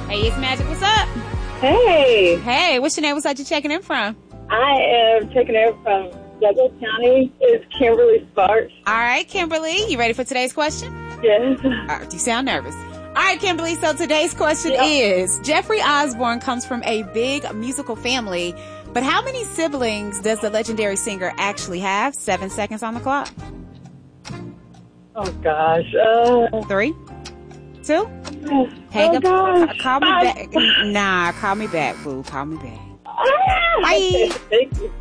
Hey, it's Magic. What's up? Hey. Hey, what's your name? What's that you checking in from? I am checking in from Douglas County. It's Kimberly Sparks. All right, Kimberly, you ready for today's question? Yes. All right, you sound nervous. All right, Kimberly, so today's question is, Jeffrey Osborne comes from a big musical family, but how many siblings does the legendary singer actually have? 7 seconds on the clock. Oh, gosh. 3, 2, hang up. Gosh. Call me back. Nah, call me back, boo. Call me back. Ah! Bye. Thank you.